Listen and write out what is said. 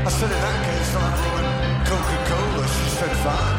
I said, in that case, I'll have rum and Coca-Cola. She said, fine.